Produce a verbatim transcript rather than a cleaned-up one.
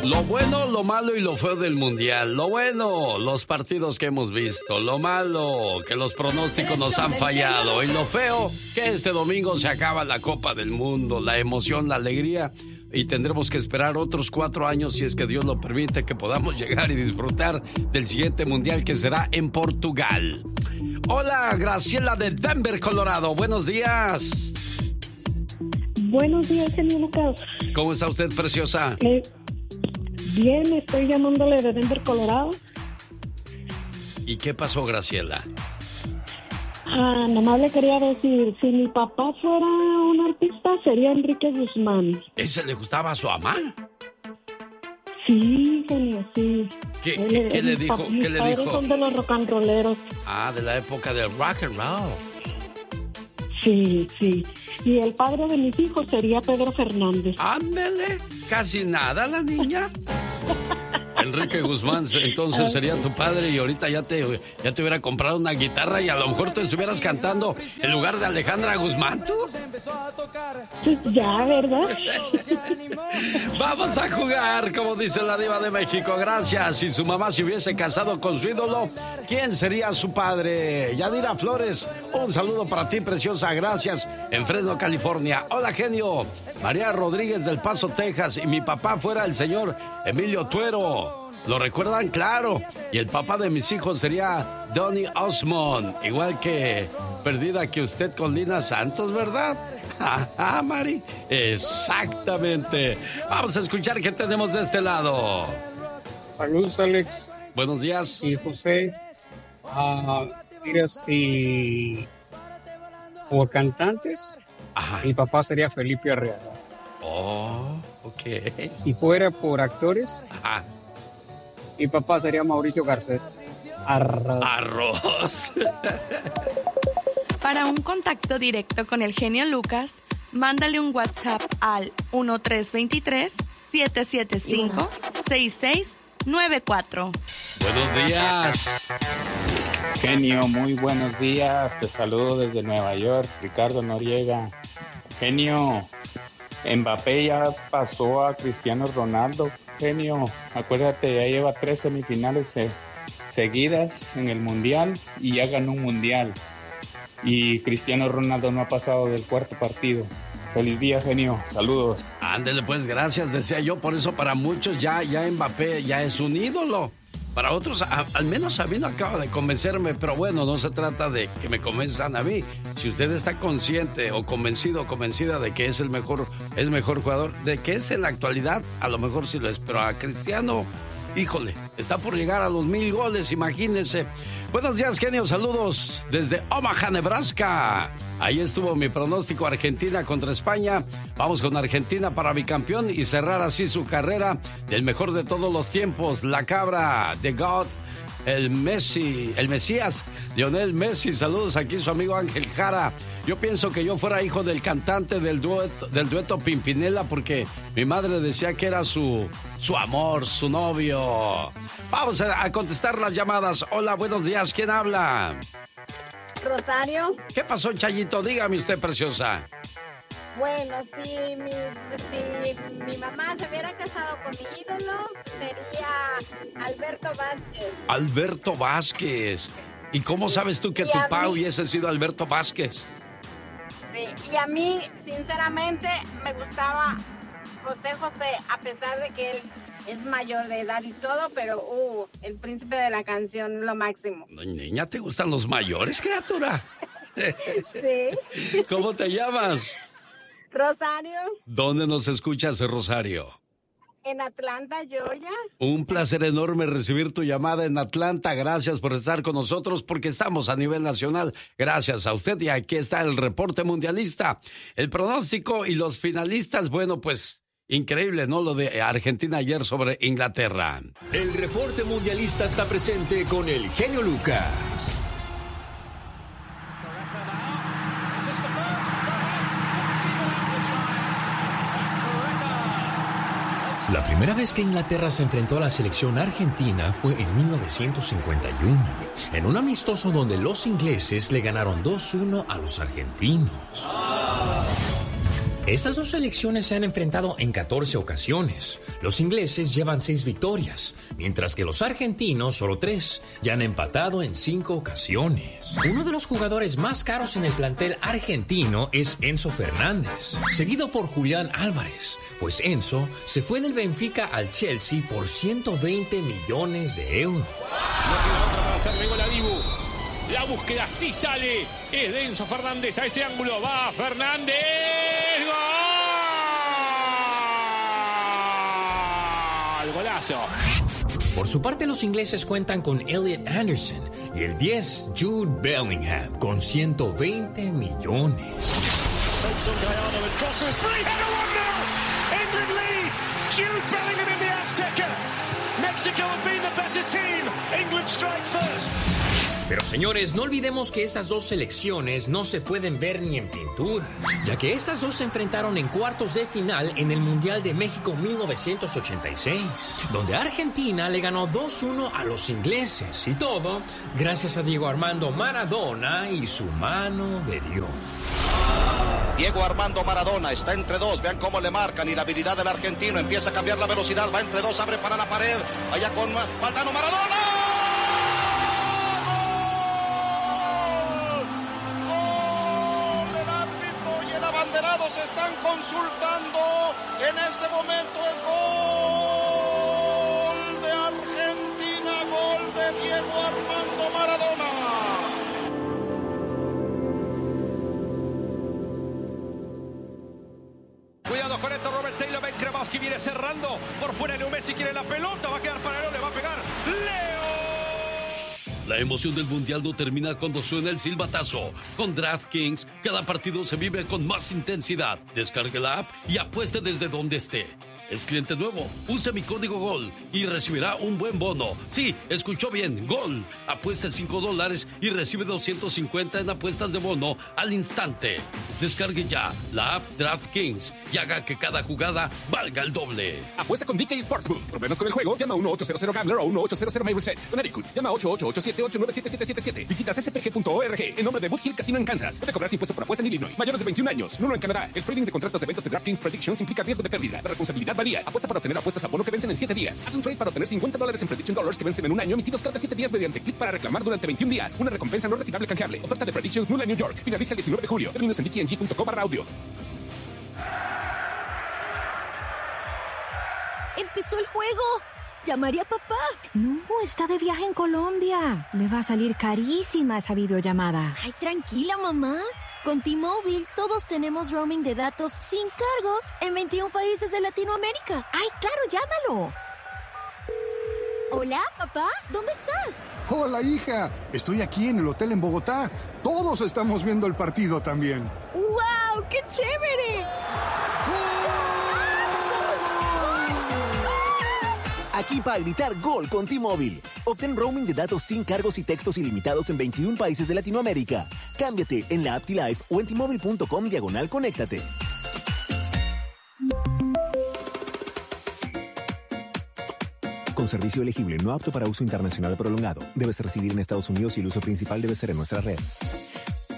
Lo bueno, lo malo y lo feo del Mundial. Lo bueno, los partidos que hemos visto. Lo malo, que los pronósticos nos han fallado. Y lo feo, que este domingo se acaba la Copa del Mundo. La emoción, la alegría. Y tendremos que esperar otros cuatro años, si es que Dios lo permite, que podamos llegar y disfrutar del siguiente Mundial, que será en Portugal. Hola, Graciela de Denver, Colorado. Buenos días. Buenos días, señor Lucas. ¿Cómo está usted, preciosa? Eh, bien, estoy llamándole de Denver, Colorado. ¿Y qué pasó, Graciela? Ah, nomás le quería decir, si mi papá fuera un artista, sería Enrique Guzmán. ¿Ese le gustaba a su mamá? Sí, genio, sí. ¿Qué, Él, qué, qué él, le dijo? Mis ¿Qué le padres dijo? son de los rock and rolleros. Ah, de la época del rock and roll. Sí, sí. Y el padre de mis hijos sería Pedro Fernández. Ándele, casi nada la niña. Enrique Guzmán, entonces sería tu padre y ahorita ya te, ya te hubiera comprado una guitarra y a lo mejor te estuvieras cantando en lugar de Alejandra Guzmán, ¿tú? Ya, ¿verdad? Vamos a jugar, como dice la diva de México. Gracias. Si su mamá se hubiese casado con su ídolo, ¿quién sería su padre? Yadira Flores, un saludo para ti, preciosa. Gracias. En Fresno, California. Hola, genio. María Rodríguez del Paso, Texas. Y mi papá fuera el señor Emilio Tuero. ¿Lo recuerdan? Claro. Y el papá de mis hijos sería Donny Osmond. Igual que perdida que usted con Lina Santos, ¿verdad? Ah, Mari. Exactamente. Vamos a escuchar qué tenemos de este lado. Saludos, Alex. Buenos días. Y José. Uh, mira, si por cantantes, Ajá. mi papá sería Felipe Arreaga. Oh, ok. Si fuera por actores, Ajá. mi papá sería Mauricio Garcés. Arroz. Arroz. Para un contacto directo con el genio Lucas, mándale un WhatsApp al uno tres dos tres, siete siete cinco, seis seis nueve cuatro. Buenos días. Genio, muy buenos días. Te saludo desde Nueva York, Ricardo Noriega. Genio, Mbappé ya pasó a Cristiano Ronaldo. Genio, acuérdate, ya lleva tres semifinales eh, seguidas en el Mundial y ya ganó un Mundial. Y Cristiano Ronaldo no ha pasado del cuarto partido. Feliz día, genio. Saludos. Ándele, pues, gracias, decía yo. Por eso para muchos ya, ya Mbappé ya es un ídolo. Para otros, a, al menos a mí no acaba de convencerme, pero bueno, no se trata de que me convenzan a mí. Si usted está consciente o convencido o convencida de que es el mejor, es mejor jugador, de que es en la actualidad, a lo mejor sí lo es, pero a Cristiano, híjole, está por llegar a los mil goles, imagínense. Buenos días, genio, saludos desde Omaha, Nebraska. Ahí estuvo mi pronóstico, Argentina contra España. Vamos con Argentina para bicampeón y cerrar así su carrera del mejor de todos los tiempos, la cabra, The God, el Messi, el Mesías, Lionel Messi. Saludos, aquí su amigo Ángel Jara. Yo pienso que yo fuera hijo del cantante del dueto, del dueto Pimpinela, porque mi madre decía que era su, su amor, su novio. Vamos a, a contestar las llamadas. Hola, buenos días, ¿quién habla? Rosario. ¿Qué pasó, Chayito? Dígame usted, preciosa. Bueno, si mi, si mi mamá se hubiera casado con mi ídolo, sería Alberto Vázquez. Alberto Vázquez. ¿Y cómo sabes tú que y tu a papá mí, hubiese sido Alberto Vázquez? Sí, y a mí, sinceramente, me gustaba José José, a pesar de que él es mayor de edad y todo, pero uh, el príncipe de la canción es lo máximo. Niña, ¿te gustan los mayores, criatura? Sí. ¿Cómo te llamas? Rosario. ¿Dónde nos escuchas, Rosario? En Atlanta, Georgia. Un placer enorme recibir tu llamada en Atlanta. Gracias por estar con nosotros porque estamos a nivel nacional. Gracias a usted. Y aquí está el reporte mundialista. El pronóstico y los finalistas, bueno, pues increíble, ¿no? Lo de Argentina ayer sobre Inglaterra. El reporte mundialista está presente con el genio Lucas. La primera vez que Inglaterra se enfrentó a la selección argentina fue en mil novecientos cincuenta y uno, en un amistoso donde los ingleses le ganaron dos uno a los argentinos. Estas dos selecciones se han enfrentado en catorce ocasiones. Los ingleses llevan seis victorias, mientras que los argentinos solo tres, y han empatado en cinco ocasiones. Uno de los jugadores más caros en el plantel argentino es Enzo Fernández, seguido por Julián Álvarez, pues Enzo se fue del Benfica al Chelsea por ciento veinte millones de euros. No queda otra para hacerle gol a Dibu. La búsqueda sí sale. Es de Enzo Fernández a ese ángulo. Va Fernández. ¡Gol! Golazo. Por su parte, los ingleses cuentan con Elliot Anderson y el diez Jude Bellingham con ciento veinte millones. England lead. Jude Bellingham in the Azteca. Mexico have been the better team. England strike first. Pero señores, no olvidemos que esas dos selecciones no se pueden ver ni en pintura, ya que esas dos se enfrentaron en cuartos de final en el Mundial de México mil novecientos ochenta y seis, donde Argentina le ganó dos uno a los ingleses, y todo gracias a Diego Armando Maradona y su mano de Dios. Diego Armando Maradona está entre dos, vean cómo le marcan y la habilidad del argentino empieza a cambiar la velocidad, va entre dos, abre para la pared, allá con Valdano Maradona. Se están consultando. En este momento es gol de Argentina, gol de Diego Armando Maradona. Cuidado con esto, Robert Taylor. Ben Krabowski viene cerrando. Por fuera Leo Messi quiere la pelota. Va a quedar para Leo, le va a pegar Leo. La emoción del Mundial no termina cuando suena el silbatazo. Con DraftKings, cada partido se vive con más intensidad. Descargue la app y apueste desde donde esté. Es cliente nuevo, use mi código GOL y recibirá un buen bono. Sí, escuchó bien, GOL. Apueste cinco dólares y recibe doscientos cincuenta en apuestas de bono al instante. Descargue ya la app DraftKings y haga que cada jugada valga el doble. Apuesta con D K Sportsbook. Problemas con el juego, llama a uno ochocientos Gambler o uno ochocientos MyReset. Connecticut, llama a ocho ocho ocho siete ocho nueve siete siete siete siete. Visita c s p g punto org en nombre de Boot Hill Casino en Kansas. Debe cobrarse impuesto por apuesta en Illinois. Mayores de veintiún años, uno en Canadá. El trading de contratos de ventas de DraftKings Predictions implica riesgo de pérdida. La responsabilidad varía. Apuesta para obtener apuestas a bono que vencen en siete días. Haz un trade para obtener cincuenta dólares en Prediction Dollars que vencen en un año, emitidos cada siete días mediante clic para reclamar durante veintiún días. Una recompensa no retirable canjeable. Oferta de Predictions nula en New York. Finaliza el diecinueve de julio. Términos en d k n g punto com barra audio. ¡Empezó el juego! ¡Llamaré a papá! No, está de viaje en Colombia. Le va a salir carísima esa videollamada. Ay, tranquila, mamá. Con T-Mobile, todos tenemos roaming de datos sin cargos en veintiún países de Latinoamérica. ¡Ay, claro, llámalo! Hola, papá, ¿dónde estás? Hola, hija. Estoy aquí en el hotel en Bogotá. Todos estamos viendo el partido también. ¡Wow! ¡Qué chévere! Aquí para gritar gol con T-Mobile. Obtén roaming de datos sin cargos y textos ilimitados en veintiún países de Latinoamérica. Cámbiate en la app T-Life o en T-Mobile punto com diagonal conéctate. Con servicio elegible no apto para uso internacional prolongado. Debes residir en Estados Unidos y el uso principal debe ser en nuestra red.